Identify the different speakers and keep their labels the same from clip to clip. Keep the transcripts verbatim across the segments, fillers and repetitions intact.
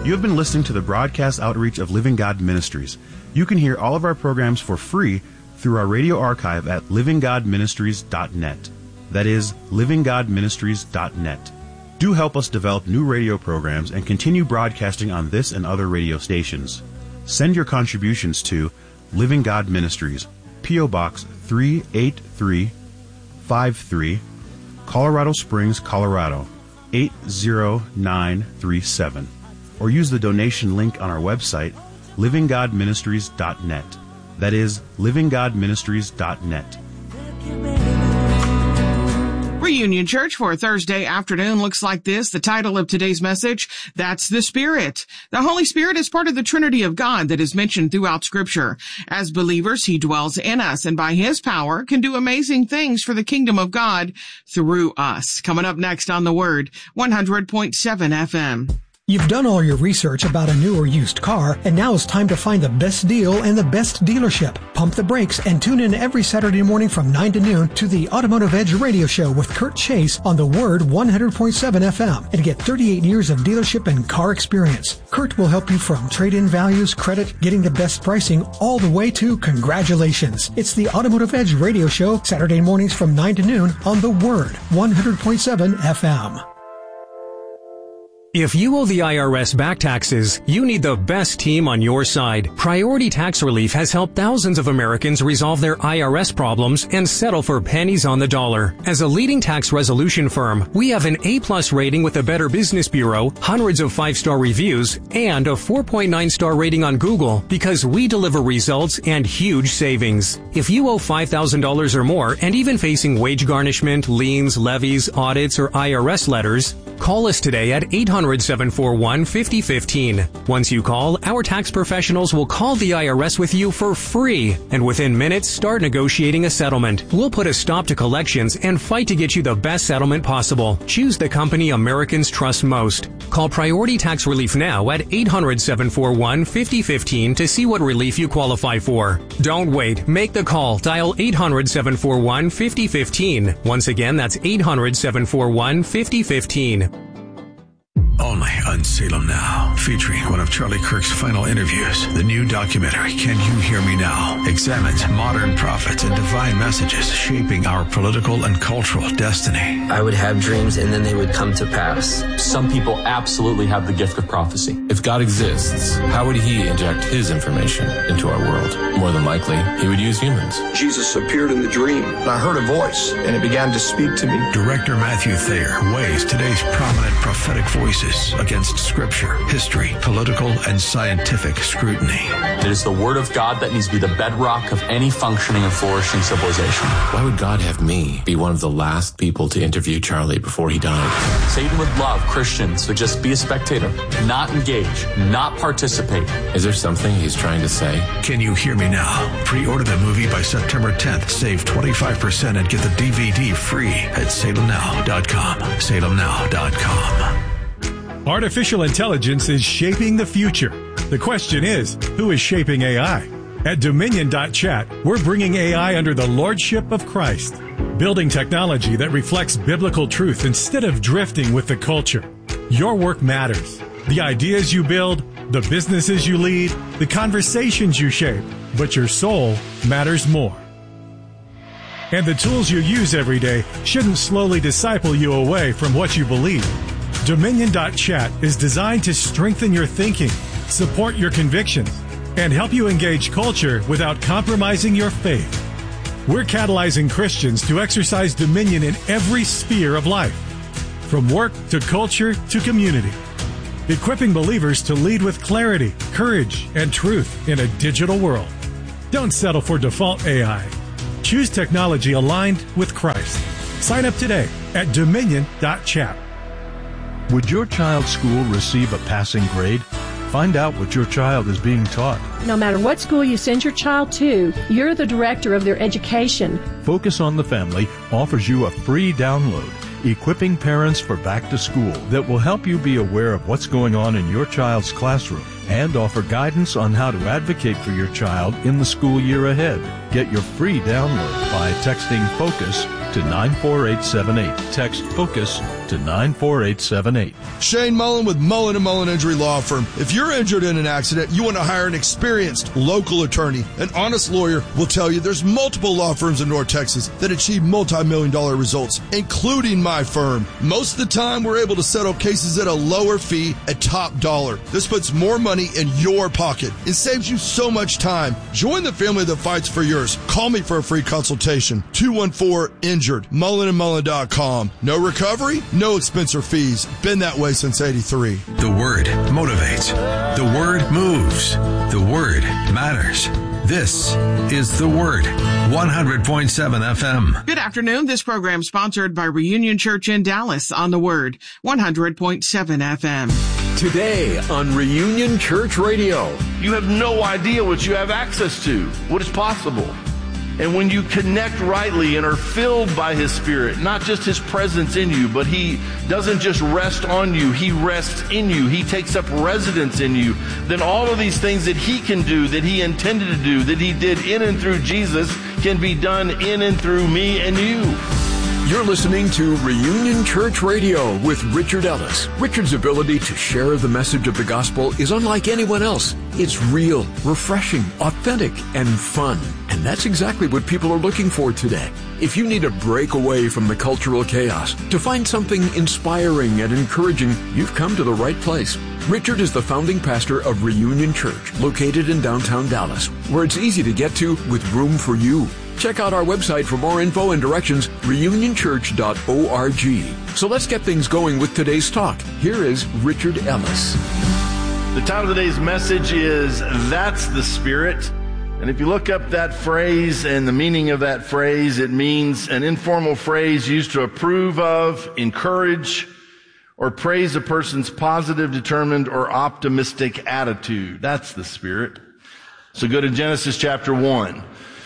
Speaker 1: You have been listening to the broadcast outreach of Living God Ministries. You can hear all of our programs for free through our radio archive at living god ministries dot net. That is, living god ministries dot net. Do help us develop new radio programs and continue broadcasting on this and other radio stations. Send your contributions to Living God Ministries, P O. Box three eight three five three, Colorado Springs, Colorado eight zero nine three seven, or use the donation link on our website, living god ministries dot net. That is, living god ministries dot net.
Speaker 2: Reunion Church for Thursday afternoon looks like this. The title of today's message, That's the Spirit. The Holy Spirit is part of the Trinity of God that is mentioned throughout Scripture. As believers, He dwells in us and by His power can do amazing things for the kingdom of God through us. Coming up next on The Word, one hundred point seven F M.
Speaker 3: You've done all your research about a new or used car, and now it's time to find the best deal and the best dealership. Pump the brakes and tune in every Saturday morning from nine to noon to the Automotive Edge radio show with Kurt Chase on The Word one hundred point seven F M and get thirty-eight years of dealership and car experience. Kurt will help you from trade-in values, credit, getting the best pricing, all the way to congratulations. It's the Automotive Edge radio show Saturday mornings from nine to noon on The Word one hundred point seven F M.
Speaker 4: If you owe the I R S back taxes, you need the best team on your side. Priority Tax Relief has helped thousands of Americans resolve their I R S problems and settle for pennies on the dollar. As a leading tax resolution firm, we have an A-plus rating with the Better Business Bureau, hundreds of five-star reviews, and a four point nine star rating on Google because we deliver results and huge savings. If you owe five thousand dollars or more and even facing wage garnishment, liens, levies, audits, or I R S letters, call us today at eight hundred, seven four one, five oh one five. Once you call, our tax professionals will call the I R S with you for free, and within minutes start negotiating a settlement. We'll put a stop to collections and fight to get you the best settlement possible. Choose the company Americans trust most. Call Priority Tax Relief now at eight hundred, seven four one, five oh one five to see what relief you qualify for. Don't wait. Make the call. Dial eight hundred, seven four one, five oh one five. Once again, that's eight hundred, seven four one, five oh one five.
Speaker 5: Only on Salem Now, featuring one of Charlie Kirk's final interviews. The new documentary, Can You Hear Me Now?, examines modern prophets and divine messages shaping our political and cultural destiny.
Speaker 6: I would have dreams and then they would come to pass.
Speaker 7: Some people absolutely have the gift of prophecy. If God exists, how would He inject His information into our world? More than likely, He would use humans.
Speaker 8: Jesus appeared in the dream, and I heard a voice, and it began to speak to me.
Speaker 5: Director Matthew Thayer weighs today's prominent prophetic voices against scripture, history, political, and scientific scrutiny.
Speaker 7: It is the Word of God that needs to be the bedrock of any functioning and flourishing civilization. Why would God have me be one of the last people to interview Charlie before he died? Satan would love Christians to just be a spectator, not engage, not participate. Is there something he's trying to say?
Speaker 5: Can You Hear Me Now? Pre-order the movie by September tenth. Save twenty-five percent and get the D V D free at salem now dot com. salem now dot com.
Speaker 9: Artificial intelligence is shaping the future. The question is, who is shaping A I? At Dominion dot chat, we're bringing A I under the lordship of Christ, building technology that reflects biblical truth instead of drifting with the culture. Your work matters. The ideas you build, the businesses you lead, the conversations you shape, but your soul matters more. And the tools you use every day shouldn't slowly disciple you away from what you believe. Dominion dot chat is designed to strengthen your thinking, support your convictions, and help you engage culture without compromising your faith. We're catalyzing Christians to exercise dominion in every sphere of life, from work to culture to community, equipping believers to lead with clarity, courage, and truth in a digital world. Don't settle for default A I. Choose technology aligned with Christ. Sign up today at Dominion dot chat.
Speaker 10: Would your child's school receive a passing grade? Find out what your child is being taught.
Speaker 11: No matter what school you send your child to, you're the director of their education.
Speaker 10: Focus on the Family offers you a free download, Equipping Parents for Back to School, that will help you be aware of what's going on in your child's classroom and offer guidance on how to advocate for your child in the school year ahead. Get your free download by texting FOCUS to nine four eight seven eight. Text FOCUS to nine four eight seven eight.
Speaker 12: Shane Mullen with Mullen and Mullen Injury Law Firm. If you're injured in an accident, you want to hire an experienced local attorney. An honest lawyer will tell you there's multiple law firms in North Texas that achieve multi-million dollar results, including my firm. Most of the time, we're able to settle cases at a lower fee at top dollar. This puts more money in your pocket. It saves you so much time. Join the family that fights for yours. Call me for a free consultation. two one four, injured. Mullen and Mullen dot com. No recovery, no expense or fees. Been that way since eighty-three.
Speaker 5: The Word motivates. The Word moves. The Word matters. This is The Word, one hundred point seven F M.
Speaker 2: Good afternoon. This program sponsored by Reunion Church in Dallas on The Word, one hundred point seven F M.
Speaker 13: Today on Reunion Church Radio.
Speaker 14: You have no idea what you have access to, what is possible. And when you connect rightly and are filled by His Spirit, not just His presence in you, but He doesn't just rest on you, He rests in you. He takes up residence in you. Then all of these things that He can do, that He intended to do, that He did in and through Jesus, can be done in and through me and you.
Speaker 13: You're listening to Reunion Church Radio with Richard Ellis. Richard's ability to share the message of the gospel is unlike anyone else. It's real, refreshing, authentic, and fun. And that's exactly what people are looking for today. If you need a break away from the cultural chaos, to find something inspiring and encouraging, you've come to the right place. Richard is the founding pastor of Reunion Church, located in downtown Dallas, where it's easy to get to with room for you. Check out our website for more info and directions, reunion church dot org. So let's get things going with today's talk. Here is Richard Ellis.
Speaker 14: The title of today's message is That's the Spirit. And if you look up that phrase and the meaning of that phrase, it means an informal phrase used to approve of, encourage, or praise a person's positive, determined, or optimistic attitude. That's the Spirit. So go to Genesis chapter one.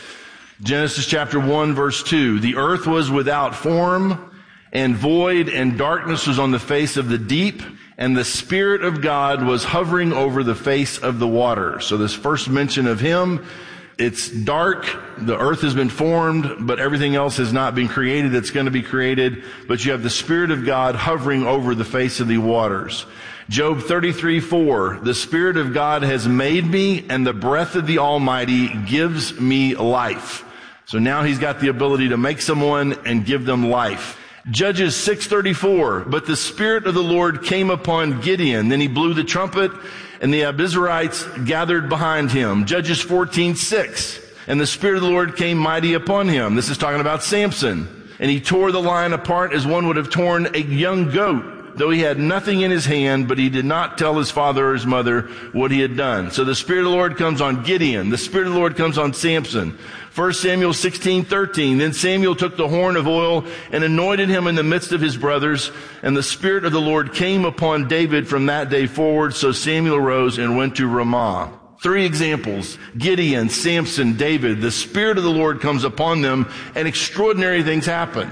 Speaker 14: Genesis chapter one, verse two. The earth was without form and void, and darkness was on the face of the deep, and the Spirit of God was hovering over the face of the water. So this first mention of Him, it's dark, the earth has been formed, but everything else has not been created that's going to be created. But you have the Spirit of God hovering over the face of the waters. Job thirty-three, four, the Spirit of God has made me, and the breath of the Almighty gives me life. So now He's got the ability to make someone and give them life. Judges six thirty-four, but the Spirit of the Lord came upon Gideon. Then he blew the trumpet, and the Abiezrites gathered behind him. Judges fourteen six, and the Spirit of the Lord came mighty upon him. This is talking about Samson. And he tore the lion apart as one would have torn a young goat, though he had nothing in his hand, but he did not tell his father or his mother what he had done. So the Spirit of the Lord comes on Gideon. The Spirit of the Lord comes on Samson. First Samuel sixteen thirteen, then Samuel took the horn of oil and anointed him in the midst of his brothers, and the Spirit of the Lord came upon David from that day forward. So Samuel arose and went to Ramah. Three examples: Gideon, Samson, David. The Spirit of the Lord comes upon them, and extraordinary things happen.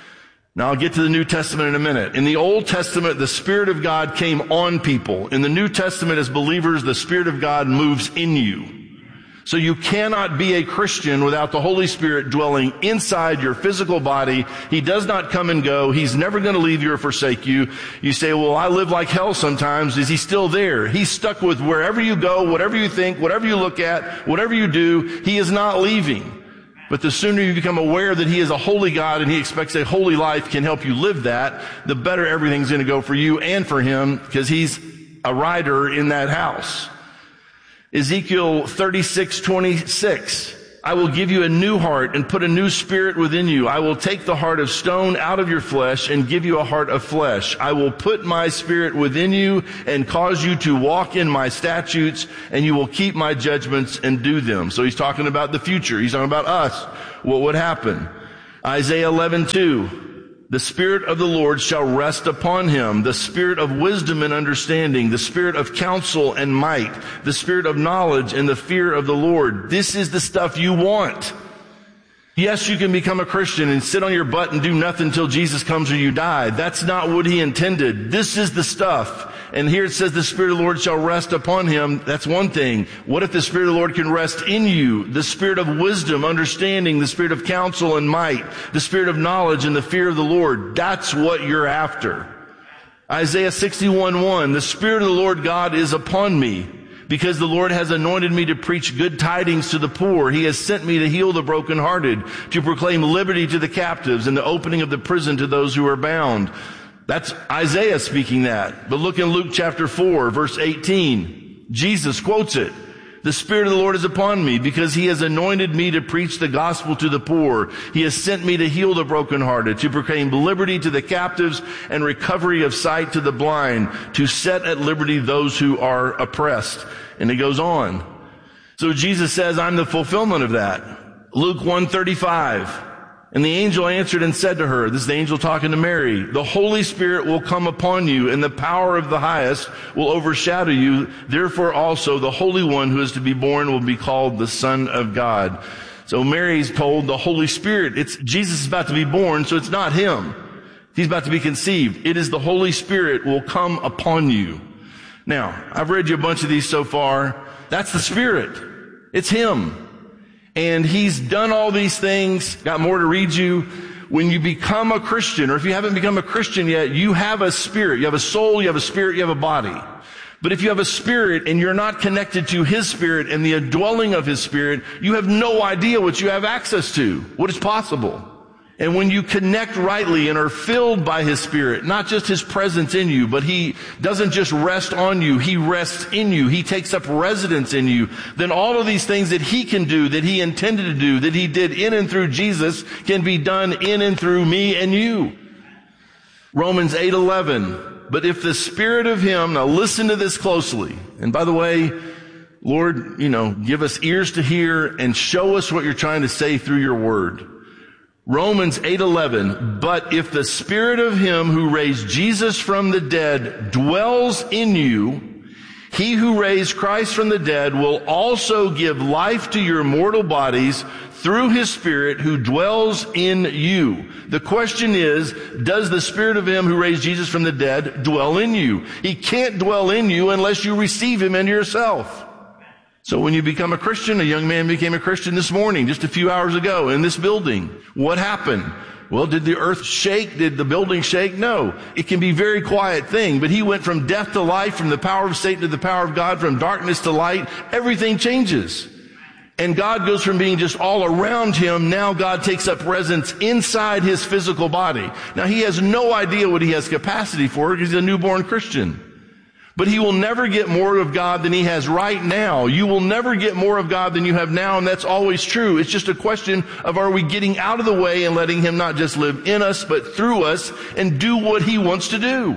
Speaker 14: Now I'll get to the New Testament in a minute. In the Old Testament, the Spirit of God came on people. In the New Testament, as believers, the Spirit of God moves in you. So you cannot be a Christian without the Holy Spirit dwelling inside your physical body. He does not come and go. He's never going to leave you or forsake you. You say, well, I live like hell sometimes. Is He still there? He's stuck with wherever you go, whatever you think, whatever you look at, whatever you do. He is not leaving. But the sooner you become aware that He is a holy God and He expects a holy life, can help you live that, the better everything's going to go for you and for Him, because He's a rider in that house. Ezekiel thirty-six twenty-six, I will give you a new heart and put a new spirit within you. I will take the heart of stone out of your flesh and give you a heart of flesh. I will put my spirit within you and cause you to walk in my statutes, and you will keep my judgments and do them. So He's talking about the future. He's talking about us, what would happen. Isaiah eleven two, the Spirit of the Lord shall rest upon him, the Spirit of wisdom and understanding, the Spirit of counsel and might, the Spirit of knowledge and the fear of the Lord. This is the stuff you want. Yes, you can become a Christian and sit on your butt and do nothing until Jesus comes or you die. That's not what He intended. This is the stuff. And here it says the Spirit of the Lord shall rest upon him. That's one thing. What if the Spirit of the Lord can rest in you? The Spirit of wisdom, understanding, the Spirit of counsel and might, the Spirit of knowledge and the fear of the Lord. That's what you're after. Isaiah sixty-one one, the Spirit of the Lord God is upon me, because the Lord has anointed me to preach good tidings to the poor. He has sent me to heal the brokenhearted, to proclaim liberty to the captives and the opening of the prison to those who are bound. That's Isaiah speaking that. But look in Luke chapter four, verse eighteen. Jesus quotes it. The Spirit of the Lord is upon me, because he has anointed me to preach the gospel to the poor. He has sent me to heal the brokenhearted, to proclaim liberty to the captives and recovery of sight to the blind, to set at liberty those who are oppressed. And it goes on. So Jesus says, I'm the fulfillment of that. Luke one thirty-five. And the angel answered and said to her, this is the angel talking to Mary, the Holy Spirit will come upon you, and the power of the highest will overshadow you. Therefore also the Holy One who is to be born will be called the Son of God. So Mary's told the Holy Spirit, it's Jesus is about to be born, so it's not him. He's about to be conceived. It is the Holy Spirit will come upon you. Now, I've read you a bunch of these so far. That's the Spirit. It's him. And he's done all these things, got more to read you. When you become a Christian, or if you haven't become a Christian yet, you have a spirit. You have a soul, you have a spirit, you have a body. But if you have a spirit and you're not connected to his spirit and the indwelling of his spirit, you have no idea what you have access to, what is possible. And when you connect rightly and are filled by his Spirit, not just his presence in you, but he doesn't just rest on you, he rests in you, he takes up residence in you, then all of these things that he can do, that he intended to do, that he did in and through Jesus, can be done in and through me and you. Romans eight eleven, but if the Spirit of him, now listen to this closely, and by the way, Lord, you know, give us ears to hear and show us what you're trying to say through your word. Romans eight eleven, but if the Spirit of him who raised Jesus from the dead dwells in you, he who raised Christ from the dead will also give life to your mortal bodies through his Spirit who dwells in you. The question is, does the Spirit of him who raised Jesus from the dead dwell in you? He can't dwell in you unless you receive him into yourself. So when you become a Christian, a young man became a Christian this morning, just a few hours ago in this building. What happened? Well, did the earth shake? Did the building shake? No. It can be a very quiet thing, but he went from death to life, from the power of Satan to the power of God, from darkness to light. Everything changes. And God goes from being just all around him, now God takes up residence inside his physical body. Now he has no idea what he has capacity for because he's a newborn Christian. But he will never get more of God than he has right now. You will never get more of God than you have now, and that's always true. It's just a question of are we getting out of the way and letting him not just live in us, but through us and do what he wants to do.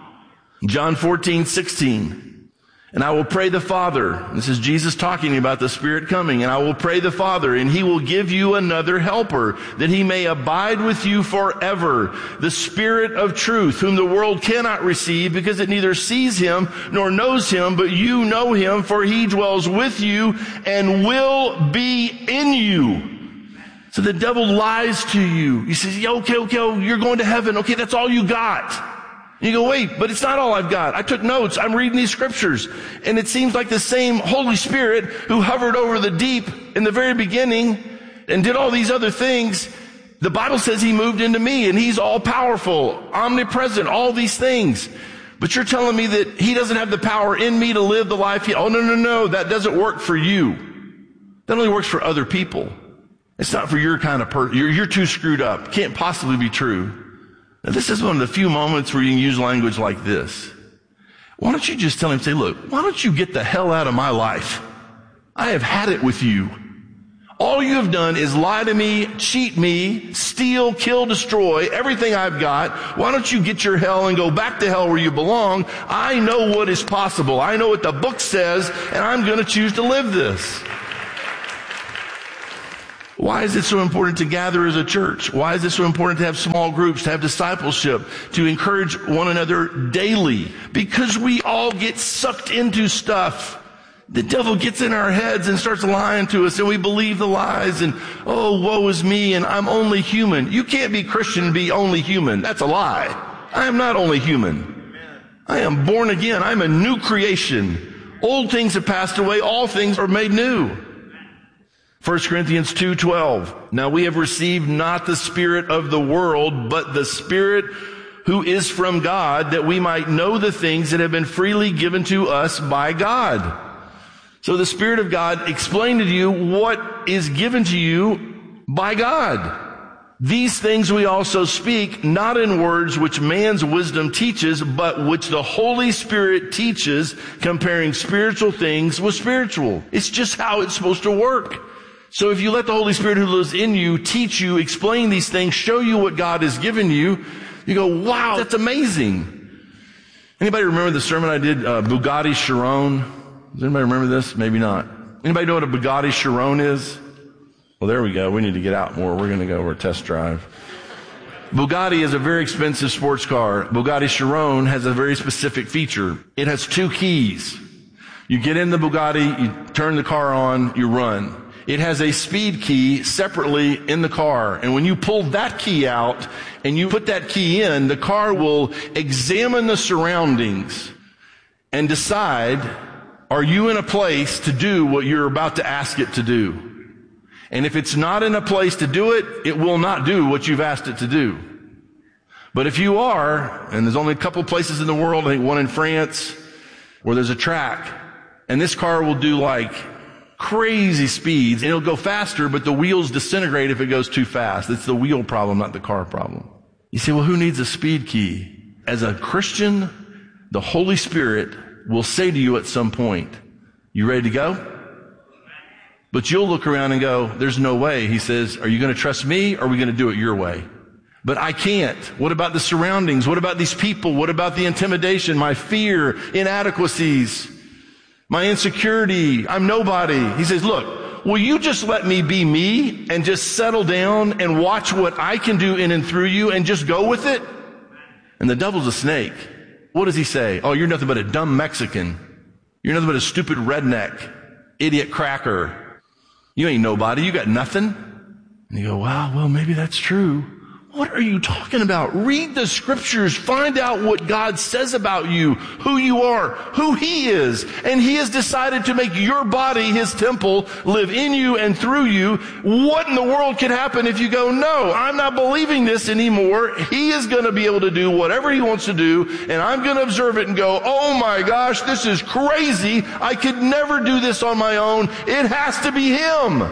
Speaker 14: John fourteen sixteen. And I will pray the Father. This is Jesus talking about the Spirit coming. And I will pray the Father, and he will give you another helper, that he may abide with you forever. The Spirit of truth, whom the world cannot receive, because it neither sees him nor knows him, but you know him, for he dwells with you and will be in you. So the devil lies to you. He says, yeah, okay, okay, oh, you're going to heaven. Okay, that's all you got. You go, wait, but it's not all I've got. I took notes. I'm reading these scriptures. And it seems like the same Holy Spirit who hovered over the deep in the very beginning and did all these other things, the Bible says he moved into me and he's all powerful, omnipresent, all these things. But you're telling me that he doesn't have the power in me to live the life he, oh, no, no, no, that doesn't work for you. That only works for other people. It's not for your kind of person. You're, you're too screwed up. Can't possibly be true. Now, this is one of the few moments where you can use language like this. Why don't you just tell him, say, look, why don't you get the hell out of my life? I have had it with you. All you have done is lie to me, cheat me, steal, kill, destroy everything I've got. Why don't you get your hell and go back to hell where you belong? I know what is possible. I know what the book says, and I'm going to choose to live this. Why is it so important to gather as a church? Why is it so important to have small groups, to have discipleship, to encourage one another daily? Because we all get sucked into stuff. The devil gets in our heads and starts lying to us, and we believe the lies, and, oh, woe is me, and I'm only human. You can't be Christian and be only human. That's a lie. I am not only human. I am born again. I'm a new creation. Old things have passed away. All things are made new. First Corinthians two twelve. Now we have received not the spirit of the world, but the Spirit who is from God, that we might know the things that have been freely given to us by God. So the Spirit of God explained to you what is given to you by God. These things we also speak, not in words which man's wisdom teaches, but which the Holy Spirit teaches, comparing spiritual things with spiritual. It's just how it's supposed to work. So if you let the Holy Spirit who lives in you teach you, explain these things, show you what God has given you, you go, wow, that's amazing. Anybody remember the sermon I did, uh, Bugatti Chiron? Does anybody remember this? Maybe not. Anybody know what a Bugatti Chiron is? Well, there we go. We need to get out more. We're going to go over a test drive. Bugatti is a very expensive sports car. Bugatti Chiron has a very specific feature. It has two keys. You get in the Bugatti, you turn the car on, you run. It has a speed key separately in the car. And when you pull that key out and you put that key in, the car will examine the surroundings and decide, are you in a place to do what you're about to ask it to do? And if it's not in a place to do it, it will not do what you've asked it to do. But if you are, and there's only a couple places in the world, I think one in France, where there's a track, and this car will do like crazy speeds, and it'll go faster, but the wheels disintegrate if it goes too fast. It's the wheel problem, not the car problem. You say, well, who needs a speed key? As a Christian, the Holy Spirit will say to you at some point, you ready to go? But you'll look around and go, there's no way. He says, are you going to trust me, or are we going to do it your way? But I can't. What about the surroundings? What about these people? What about the intimidation, my fear, inadequacies, my insecurity? I'm nobody. He says, look, will you just let me be me and just settle down and watch what I can do in and through you and just go with it? And the devil's a snake. What does he say? Oh, you're nothing but a dumb Mexican. You're nothing but a stupid redneck, idiot cracker. You ain't nobody. You got nothing. And you go, wow, well, maybe that's true. What are you talking about? Read the scriptures. Find out what God says about you, who you are, who He is. And He has decided to make your body His temple, live in you and through you. What in the world could happen if you go, no, I'm not believing this anymore. He is going to be able to do whatever He wants to do, and I'm going to observe it and go, oh my gosh, this is crazy. I could never do this on my own. It has to be Him.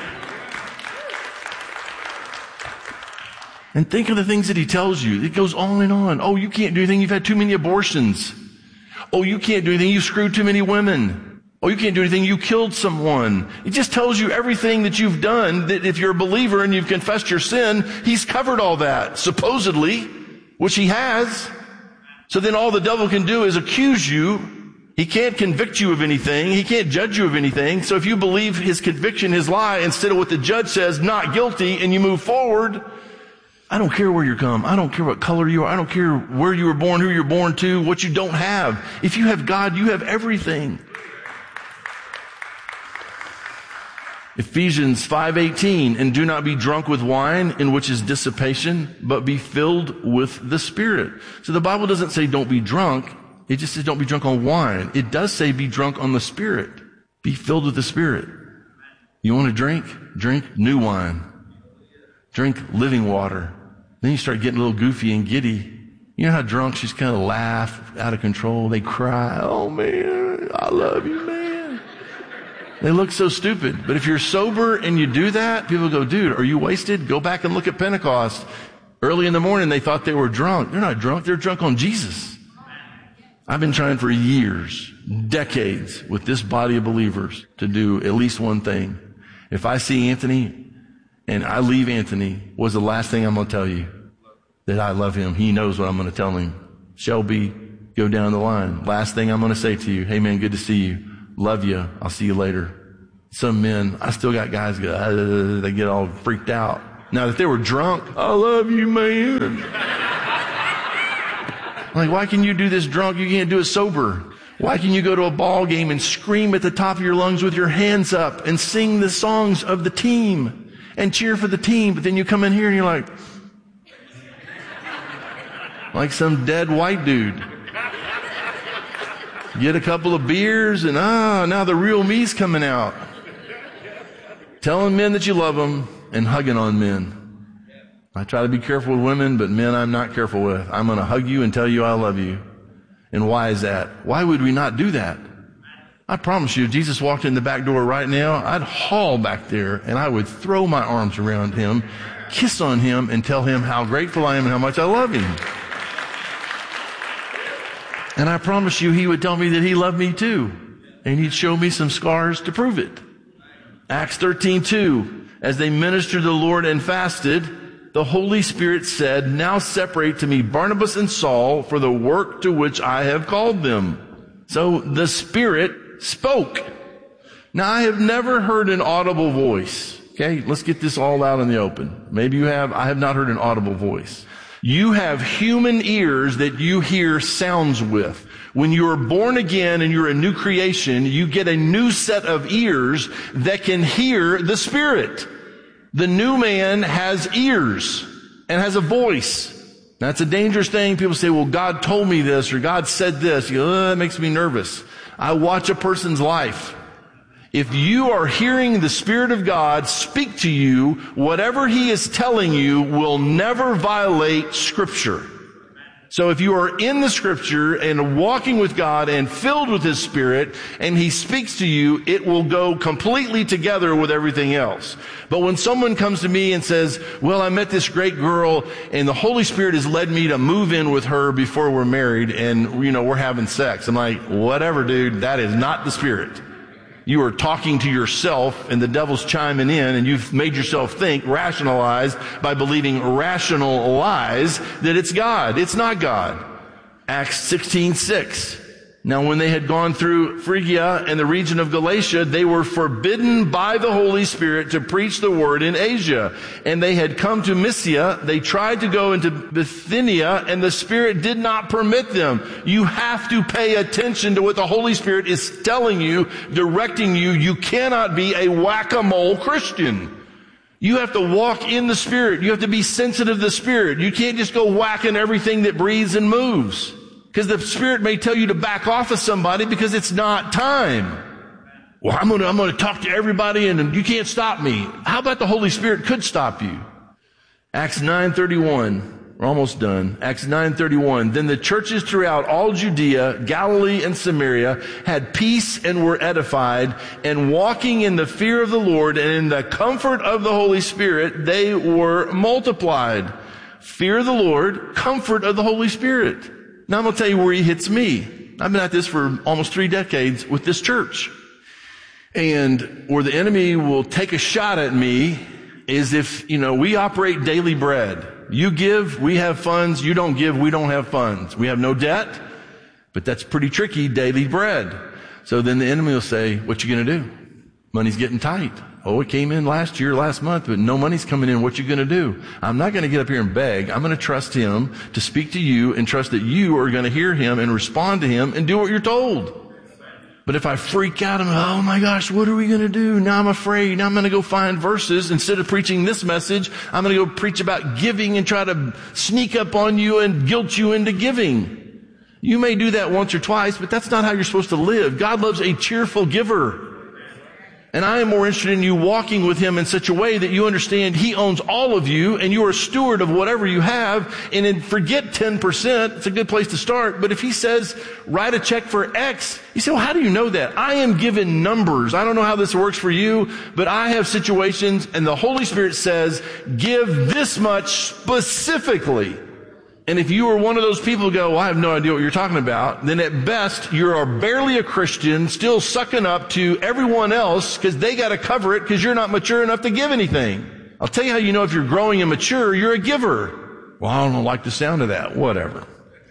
Speaker 14: And think of the things that He tells you. It goes on and on. Oh, you can't do anything. You've had too many abortions. Oh, you can't do anything. You screwed too many women. Oh, you can't do anything. You killed someone. It just tells you everything that you've done, that if you're a believer and you've confessed your sin, He's covered all that, supposedly, which He has. So then all the devil can do is accuse you. He can't convict you of anything. He can't judge you of anything. So if you believe his conviction, his lie, instead of what the judge says, not guilty, and you move forward, I don't care where you come. I don't care what color you are. I don't care where you were born, who you're born to, what you don't have. If you have God, you have everything. Ephesians five eighteen, and do not be drunk with wine, in which is dissipation, but be filled with the Spirit. So the Bible doesn't say don't be drunk. It just says don't be drunk on wine. It does say be drunk on the Spirit. Be filled with the Spirit. You want to drink? Drink new wine. Drink living water. Then you start getting a little goofy and giddy. You know how drunks just kind of laugh out of control. They cry. Oh man, I love you, man. They look so stupid. But if you're sober and you do that, people go, dude, are you wasted? Go back and look at Pentecost. Early in the morning, they thought they were drunk. They're not drunk. They're drunk on Jesus. I've been trying for years, decades, with this body of believers to do at least one thing. If I see Anthony and I leave Anthony, what's the last thing I'm going to tell you? That I love him. He knows what I'm going to tell him. Shelby, go down the line. Last thing I'm going to say to you, hey man, good to see you. Love you. I'll see you later. Some men, I still got guys go, uh, they get all freaked out. Now, if they were drunk, I love you, man. Like, why can you do this drunk? You can't do it sober. Why can you go to a ball game and scream at the top of your lungs with your hands up and sing the songs of the team and cheer for the team, but then you come in here and you're like, like some dead white dude. Get a couple of beers and ah, now the real me's coming out. Telling men that you love them and hugging on men. I try to be careful with women, but men I'm not careful with. I'm going to hug you and tell you I love you. And why is that? Why would we not do that? I promise you, if Jesus walked in the back door right now, I'd haul back there and I would throw my arms around him, kiss on him, and tell him how grateful I am and how much I love him. And I promise you, he would tell me that he loved me too. And he'd show me some scars to prove it. Acts thirteen two, as they ministered to the Lord and fasted, the Holy Spirit said, now separate to me Barnabas and Saul for the work to which I have called them. So the Spirit spoke. Now I have never heard an audible voice. Okay, let's get this all out in the open. Maybe you have. I have not heard an audible voice. You have human ears that you hear sounds with. When you are born again and you're a new creation, you get a new set of ears that can hear the Spirit. The new man has ears and has a voice. That's a dangerous thing. People say, well, God told me this or God said this. You go, oh, that makes me nervous. I watch a person's life. If you are hearing the Spirit of God speak to you, whatever He is telling you will never violate Scripture. So if you are in the Scripture and walking with God and filled with His Spirit and He speaks to you, it will go completely together with everything else. But when someone comes to me and says, well, I met this great girl and the Holy Spirit has led me to move in with her before we're married and, you know, we're having sex. I'm like, whatever, dude, that is not the Spirit. You are talking to yourself and the devil's chiming in and you've made yourself think, rationalize by believing rational lies that it's God. It's not God. Acts sixteen six. Now when they had gone through Phrygia and the region of Galatia, they were forbidden by the Holy Spirit to preach the word in Asia. And they had come to Mysia. They tried to go into Bithynia and the Spirit did not permit them. You have to pay attention to what the Holy Spirit is telling you, directing you. You cannot be a whack-a-mole Christian. You have to walk in the Spirit. You have to be sensitive to the Spirit. You can't just go whacking everything that breathes and moves. Because the Spirit may tell you to back off of somebody because it's not time. Well, I'm going to, I'm going to talk to everybody and you can't stop me. How about the Holy Spirit could stop you? Acts nine thirty-one. We're almost done. Acts nine thirty-one. Then the churches throughout all Judea, Galilee, and Samaria had peace and were edified, and walking in the fear of the Lord and in the comfort of the Holy Spirit, they were multiplied. Fear of the Lord, comfort of the Holy Spirit. Now I'm going to tell you where He hits me. I've been at this for almost three decades with this church. And where the enemy will take a shot at me is if, you know, we operate daily bread. You give, we have funds. You don't give, we don't have funds. We have no debt, but that's pretty tricky, daily bread. So then the enemy will say, what you going to do? Money's getting tight. Oh, it came in last year, last month, but no money's coming in. What you going to do? I'm not going to get up here and beg. I'm going to trust Him to speak to you and trust that you are going to hear Him and respond to Him and do what you're told. But if I freak out, I'm, oh my gosh, what are we going to do? Now I'm afraid. Now I'm going to go find verses. Instead of preaching this message, I'm going to go preach about giving and try to sneak up on you and guilt you into giving. You may do that once or twice, but that's not how you're supposed to live. God loves a cheerful giver. And I am more interested in you walking with Him in such a way that you understand He owns all of you and you are a steward of whatever you have. And then forget ten percent. It's a good place to start. But if He says, write a check for X, you say, well, how do you know that? I am given numbers. I don't know how this works for you, but I have situations and the Holy Spirit says, give this much specifically. And if you are one of those people who go, well, I have no idea what you're talking about, then at best, you are barely a Christian, still sucking up to everyone else because they got to cover it because you're not mature enough to give anything. I'll tell you how you know if you're growing and mature, you're a giver. Well, I don't like the sound of that. Whatever.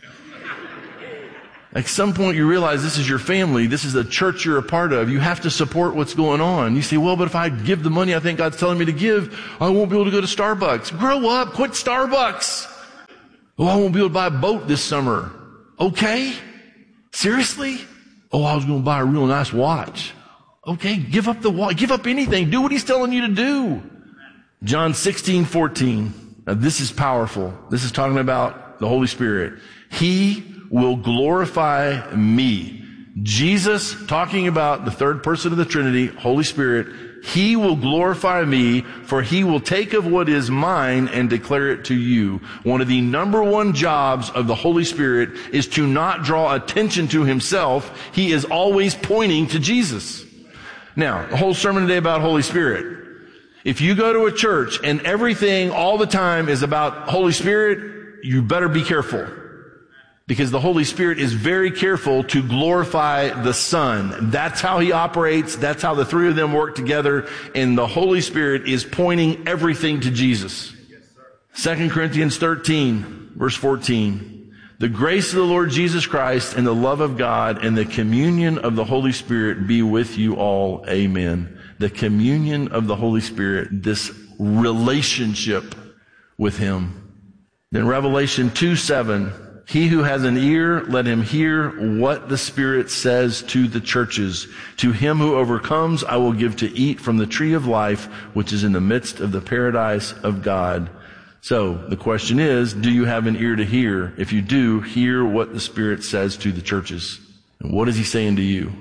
Speaker 14: At some point you realize this is your family. This is a church you're a part of. You have to support what's going on. You say, well, but if I give the money I think God's telling me to give, I won't be able to go to Starbucks. Grow up. Quit Starbucks. Oh, I won't be able to buy a boat this summer. Okay? Seriously? Oh, I was going to buy a real nice watch. Okay, give up the watch. Give up anything. Do what He's telling you to do. John sixteen fourteen. Now this is powerful. This is talking about the Holy Spirit. He will glorify me. Jesus, talking about the third person of the Trinity, Holy Spirit, He will glorify me, for He will take of what is mine and declare it to you. One of the number one jobs of the Holy Spirit is to not draw attention to Himself. He is always pointing to Jesus. Now, the whole sermon today about Holy Spirit. If you go to a church and everything all the time is about Holy Spirit, you better be careful. Because the Holy Spirit is very careful to glorify the Son. That's how He operates. That's how the three of them work together. And the Holy Spirit is pointing everything to Jesus. Second Corinthians thirteen, verse fourteen. The grace of the Lord Jesus Christ and the love of God and the communion of the Holy Spirit be with you all. Amen. The communion of the Holy Spirit, this relationship with Him. Then Revelation two seven. He who has an ear, let him hear what the Spirit says to the churches. To him who overcomes, I will give to eat from the tree of life, which is in the midst of the paradise of God. So the question is, do you have an ear to hear? If you do, hear what the Spirit says to the churches. And what is He saying to you?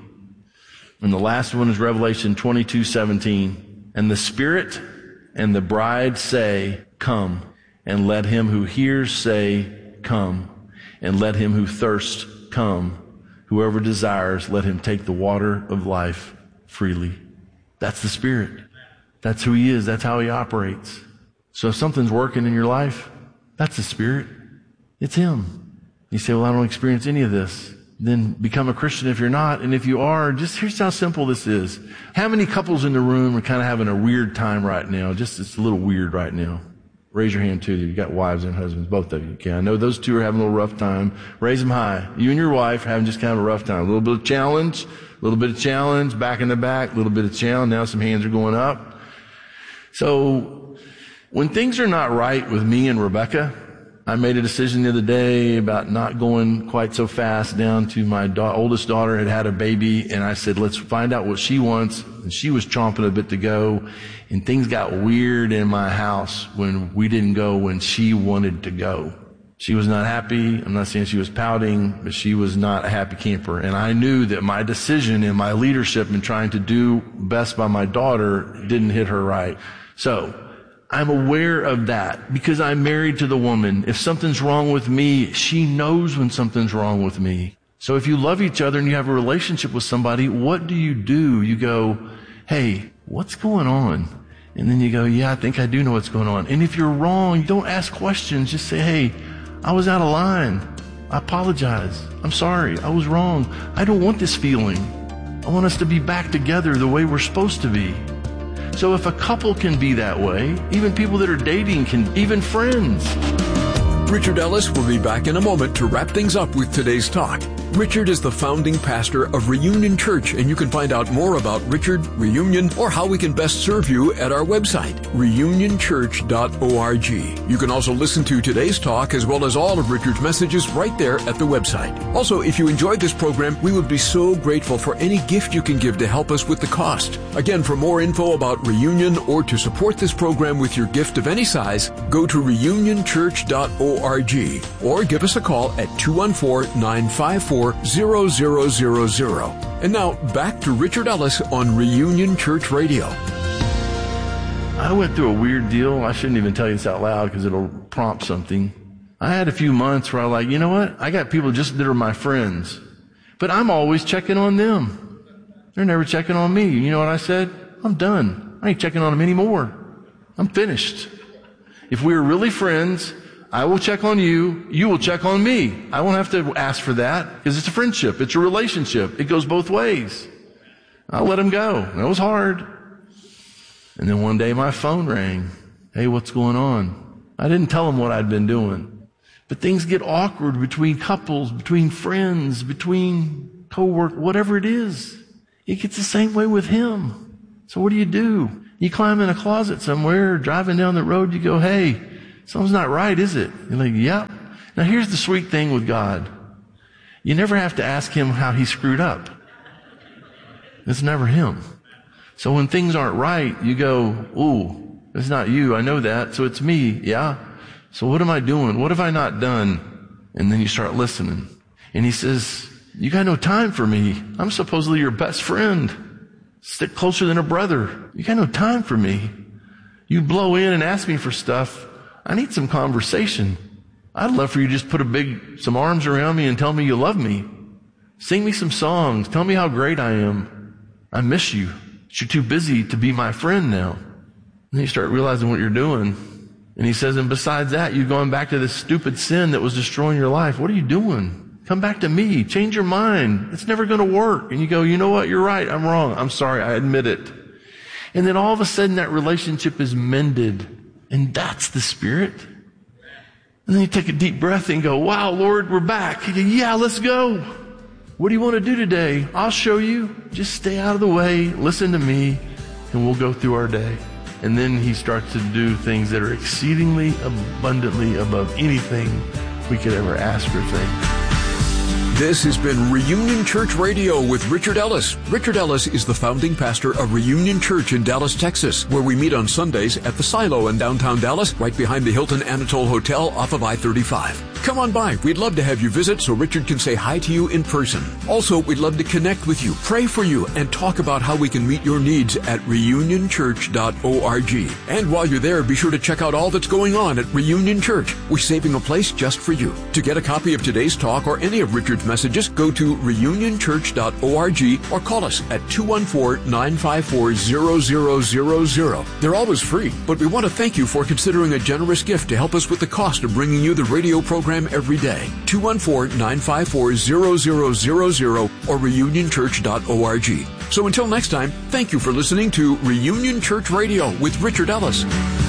Speaker 14: And the last one is Revelation twenty-two seventeen. And the Spirit and the bride say, come. And let him who hears say, come. And let him who thirsts come. Whoever desires, let him take the water of life freely. That's the Spirit. That's who He is. That's how He operates. So if something's working in your life, that's the Spirit. It's Him. You say, well, I don't experience any of this. Then become a Christian if you're not. And if you are, just here's how simple this is. How many couples in the room are kind of having a weird time right now? Just it's a little weird right now. Raise your hand too. You got wives and husbands, both of you. Okay, I know those two are having a little rough time. Raise them high. You and your wife are having just kind of a rough time. A little bit of challenge, a little bit of challenge, back in the back, a little bit of challenge. Now some hands are going up. So when things are not right with me and Rebecca, I made a decision the other day about not going quite so fast down to my da- oldest daughter had had a baby, and I said, let's find out what she wants. And she was chomping a bit to go, and things got weird in my house when we didn't go when she wanted to go. She was not happy. I'm not saying she was pouting, but she was not a happy camper. And I knew that my decision and my leadership in trying to do best by my daughter didn't hit her right. So I'm aware of that because I'm married to the woman. If something's wrong with me, she knows when something's wrong with me. So if you love each other and you have a relationship with somebody, what do you do? You go, hey, what's going on? And then you go, yeah, I think I do know what's going on. And if you're wrong, don't ask questions. Just say, hey, I was out of line. I apologize. I'm sorry. I was wrong. I don't want this feeling. I want us to be back together the way we're supposed to be. So if a couple can be that way, even people that are dating can, even friends.
Speaker 13: Richard Ellis will be back in a moment to wrap things up with today's talk. Richard is the founding pastor of Reunion Church, and you can find out more about Richard, Reunion, or how we can best serve you at our website, reunion church dot org. You can also listen to today's talk as well as all of Richard's messages right there at the website. Also, if you enjoyed this program, we would be so grateful for any gift you can give to help us with the cost. Again, for more info about Reunion or to support this program with your gift of any size, go to reunion church dot org or give us a call at two one four, nine five four, zero zero zero zero. And now, back to Richard Ellis on Reunion Church Radio.
Speaker 14: I went through a weird deal. I shouldn't even tell you this out loud because it'll prompt something. I had a few months where I was like, you know what? I got people just that are my friends, but I'm always checking on them. They're never checking on me. You know what I said? I'm done. I ain't checking on them anymore. I'm finished. If we were really friends, I will check on you. You will check on me. I won't have to ask for that because it's a friendship. It's a relationship. It goes both ways. I'll let them go. That was hard. And then one day my phone rang. Hey, what's going on? I didn't tell them what I'd been doing. But things get awkward between couples, between friends, between co-workers, whatever it is. It gets the same way with him. So what do you do? You climb in a closet somewhere, driving down the road, you go, hey, something's not right, is it? You're like, yep. Now here's the sweet thing with God. You never have to ask Him how He screwed up. It's never Him. So when things aren't right, you go, ooh, it's not you. I know that. So it's me. Yeah. So what am I doing? What have I not done? And then you start listening. And He says, You got no time for me. I'm supposedly your best friend. Stick closer than a brother. You got no time for me. You blow in and ask me for stuff. I need some conversation. I'd love for you to just put a big, some arms around me and tell me you love me. Sing me some songs. Tell me how great I am. I miss you. You're too busy to be my friend now. And you start realizing what you're doing. And he says, and besides that, you're going back to this stupid sin that was destroying your life. What are you doing? Come back to me. Change your mind. It's never going to work. And you go, you know what? You're right. I'm wrong. I'm sorry. I admit it. And then all of a sudden that relationship is mended. And that's the Spirit. And then you take a deep breath and go, wow, Lord, we're back. You go, yeah, let's go. What do you want to do today? I'll show you. Just stay out of the way. Listen to me. And we'll go through our day. And then he starts to do things that are exceedingly abundantly above anything we could ever ask or think.
Speaker 13: This has been Reunion Church Radio with Richard Ellis. Richard Ellis is the founding pastor of Reunion Church in Dallas, Texas, where we meet on Sundays at the Silo in downtown Dallas, right behind the Hilton Anatole Hotel off of I thirty-five. Come on by. We'd love to have you visit so Richard can say hi to you in person. Also, we'd love to connect with you, pray for you, and talk about how we can meet your needs at reunion church dot org. And while you're there, be sure to check out all that's going on at Reunion Church. We're saving a place just for you. To get a copy of today's talk or any of Richard's messages, go to reunion church dot org or call us at two one four, nine five four, zero zero zero zero. They're always free, but we want to thank you for considering a generous gift to help us with the cost of bringing you the radio program every day. two one four, nine five four, zero zero zero zero or reunion church dot org. So until next time, thank you for listening to Reunion Church Radio with Richard Ellis.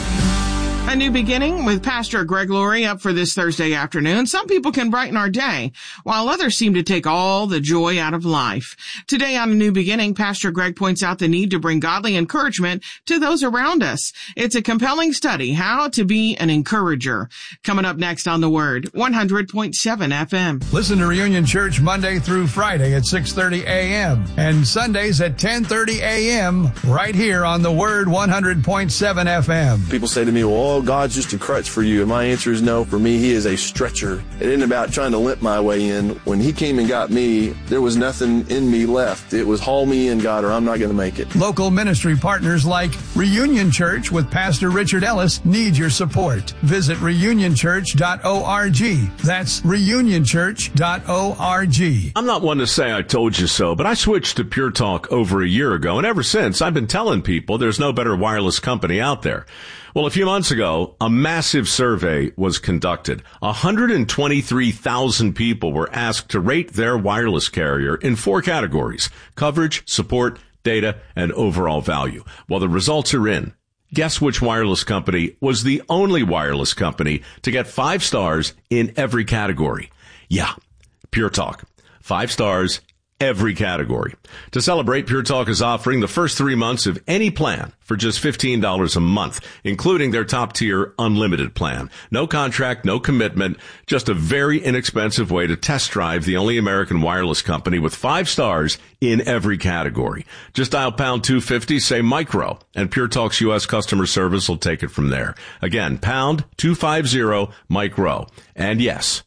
Speaker 2: A new beginning with Pastor Greg Laurie up for this Thursday afternoon. Some people can brighten our day, while others seem to take all the joy out of life. Today on A New Beginning, Pastor Greg points out the need to bring godly encouragement to those around us. It's a compelling study, how to be an encourager. Coming up next on The Word, one hundred point seven F M.
Speaker 15: Listen to Reunion Church Monday through Friday at six thirty a.m. and Sundays at ten thirty a.m. right here on The Word one hundred point seven F M.
Speaker 16: People say to me, well, God's just a crutch for you. And my answer is no. For me, He is a stretcher. It isn't about trying to limp my way in. When He came and got me, there was nothing in me left. It was haul me in, God, or I'm not going to make it.
Speaker 15: Local ministry partners like Reunion Church with Pastor Richard Ellis need your support. Visit reunion church dot org. That's reunion church dot org.
Speaker 17: I'm not one to say I told you so, but I switched to Pure Talk over a year ago, and ever since, I've been telling people there's no better wireless company out there. Well, a few months ago, a massive survey was conducted. one hundred twenty-three thousand people were asked to rate their wireless carrier in four categories: coverage, support, data, and overall value. Well, the results are in. Guess which wireless company was the only wireless company to get five stars in every category? Yeah, Pure Talk. Five stars, every category. To celebrate, Pure Talk is offering the first three months of any plan for just fifteen dollars a month, including their top-tier unlimited plan. No contract, no commitment, just a very inexpensive way to test drive the only American wireless company with five stars in every category. Just dial pound two fifty, say micro, and Pure Talk's U S customer service will take it from there. Again, pound two fifty, micro. And yes,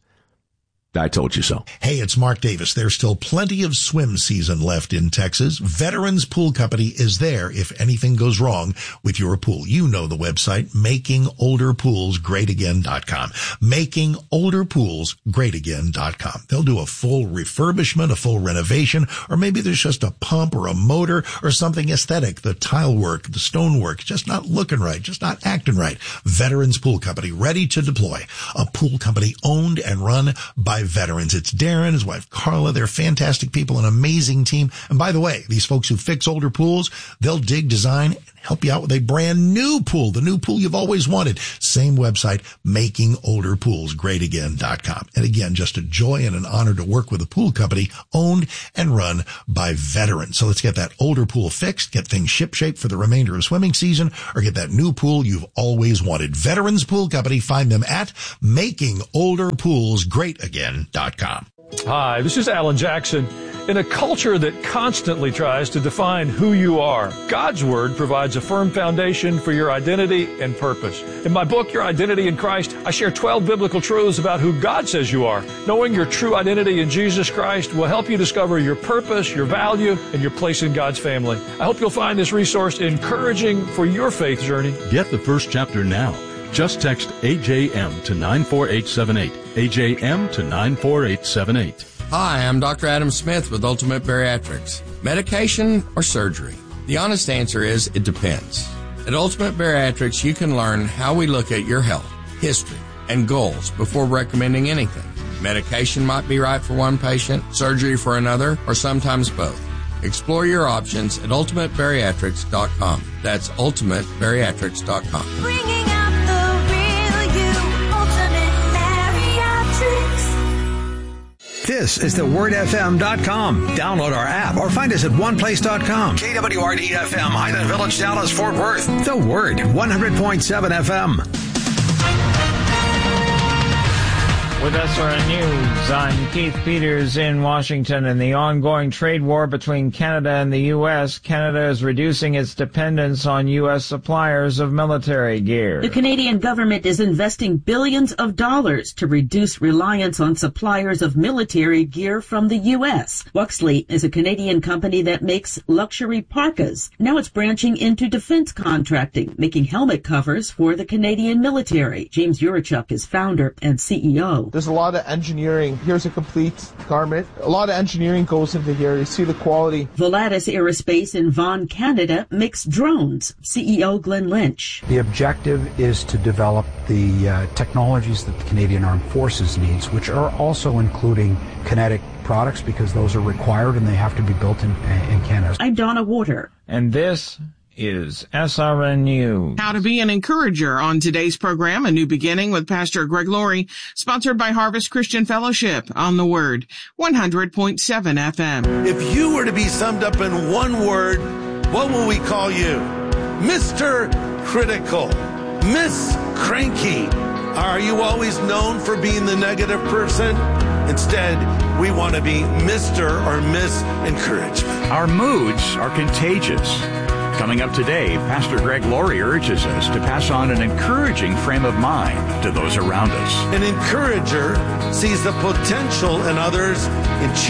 Speaker 17: I told you so.
Speaker 18: Hey, it's Mark Davis. There's still plenty of swim season left in Texas. Veterans Pool Company is there if anything goes wrong with your pool. You know the website, making older pools great again dot com. making older pools great again dot com. They'll do a full refurbishment, a full renovation, or maybe there's just a pump or a motor or something aesthetic. The tile work, the stone work, just not looking right, just not acting right. Veterans Pool Company, ready to deploy. A pool company owned and run by veterans. It's Darren, his wife Carla. They're fantastic people, an amazing team. And by the way, these folks who fix older pools, they'll dig, design, and help you out with a brand new pool, the new pool you've always wanted. Same website, making older pools great again dot com. And again, just a joy and an honor to work with a pool company owned and run by veterans. So let's get that older pool fixed, get things shipshape for the remainder of swimming season, or get that new pool you've always wanted. Veterans Pool Company, find them at making older pools great again dot com.
Speaker 9: Hi, this is Alan Jackson. In a culture that constantly tries to define who you are, God's Word provides a firm foundation for your identity and purpose. In my book, Your Identity in Christ, I share twelve biblical truths about who God says you are. Knowing your true identity in Jesus Christ will help you discover your purpose, your value, and your place in God's family. I hope you'll find this resource encouraging for your faith journey.
Speaker 10: Get the first chapter now. Just text A J M to nine four eight seven eight. A J M to nine four eight seven eight.
Speaker 19: Hi, I'm Doctor Adam Smith with Ultimate Bariatrics. Medication or surgery? The honest answer is it depends. At Ultimate Bariatrics, you can learn how we look at your health, history, and goals before recommending anything. Medication might be right for one patient, surgery for another, or sometimes both. Explore your options at ultimate bariatrics dot com. That's ultimate bariatrics dot com.
Speaker 20: Bringing out the real you, Ultimate Bariatrics.
Speaker 21: This is the word f m dot com. Download our app or find us at one place dot com. K W R D F M, Highland Village, Dallas, Fort Worth. The Word, one hundred point seven F M.
Speaker 22: With S R N News, I'm Keith Peters in Washington. In the ongoing trade war between Canada and the U S, Canada is reducing its dependence on U S suppliers of military gear.
Speaker 23: The Canadian government is investing billions of dollars to reduce reliance on suppliers of military gear from the U S. Wuxley is a Canadian company that makes luxury parkas. Now it's branching into defense contracting, making helmet covers for the Canadian military. James Urachuk is founder and C E O.
Speaker 24: There's a lot of engineering. Here's a complete garment. A lot of engineering goes into here. You see the quality.
Speaker 23: Volatus Aerospace in Vaughan, Canada makes drones. C E O Glenn Lynch.
Speaker 25: The objective is to develop the uh, technologies that the Canadian Armed Forces needs, which are also including kinetic products because those are required and they have to be built in, in Canada.
Speaker 23: I'm Donna Water.
Speaker 22: And this is S R N News.
Speaker 2: How to be an encourager on today's program, A New Beginning with Pastor Greg Laurie, sponsored by Harvest Christian Fellowship on the Word, one hundred point seven F M.
Speaker 26: If you were to be summed up in one word, what will we call you? Mister Critical, Miss Cranky. Are you always known for being the negative person? Instead, we want to be Mister or Miss Encouragement.
Speaker 27: Our moods are contagious. Coming up today, Pastor Greg Laurie urges us to pass on an encouraging frame of mind to those around us.
Speaker 26: An encourager sees the potential in others and